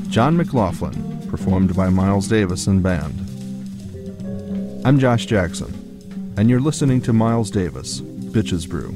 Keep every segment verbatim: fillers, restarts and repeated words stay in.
John McLaughlin, performed by Miles Davis and Band. I'm Josh Jackson, and you're listening to Miles Davis, Bitches Brew.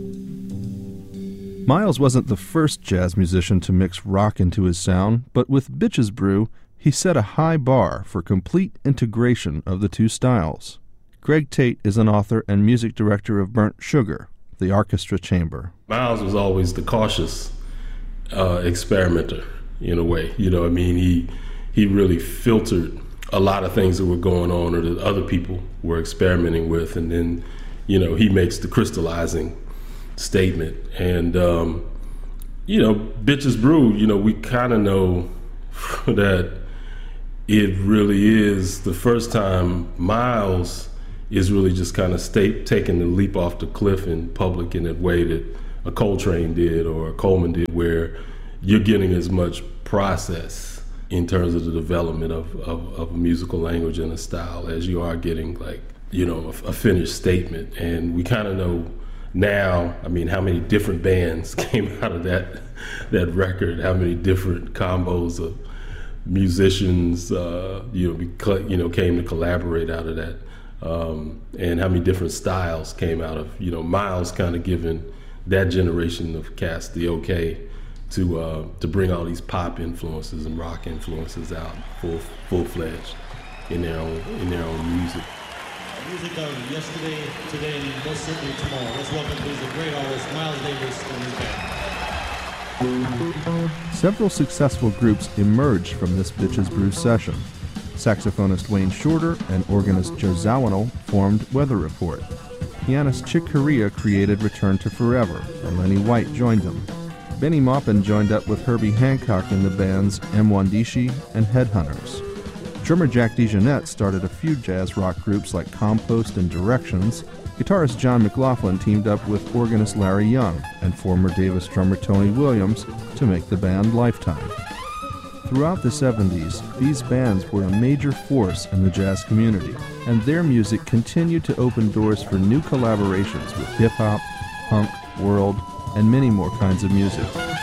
Miles wasn't the first jazz musician to mix rock into his sound, but with Bitches Brew, he set a high bar for complete integration of the two styles. Greg Tate is an author and music director of Burnt Sugar, the orchestra chamber. Miles was always the cautious uh, experimenter in a way. You know, I mean, he he really filtered a lot of things that were going on or that other people were experimenting with, and then, you know, he makes the crystallizing statement. And, um, you know, Bitches Brew, you know, we kind of know that it really is the first time Miles is really just kind of state, taking the leap off the cliff in public in that way that a Coltrane did or a Coleman did, where you're getting as much process in terms of the development of, of, of a musical language and a style as you are getting, like, you know, a, a finished statement. And we kind of know now, I mean, how many different bands came out of that that record, how many different combos of musicians, uh, you know, beca- you know, came to collaborate out of that, um, and how many different styles came out of, you know, Miles kind of giving that generation of cats the okay to uh, to bring all these pop influences and rock influences out full full fledged in their own in their own music. Music of yesterday, today, and most certainly tomorrow. Let's welcome please the great artist Miles Davis and his band. Several successful groups emerged from this Bitches Brew session. Saxophonist Wayne Shorter and organist Joe Zawinul formed Weather Report. Pianist Chick Corea created Return to Forever, and Lenny White joined him. Benny Maupin joined up with Herbie Hancock in the bands M. Wandishi and Headhunters. Drummer Jack DeJohnette started a few jazz rock groups like Compost and Directions. Guitarist John McLaughlin teamed up with organist Larry Young and former Davis drummer Tony Williams to make the band Lifetime. Throughout the seventies, these bands were a major force in the jazz community, and their music continued to open doors for new collaborations with hip-hop, punk, world, and many more kinds of music.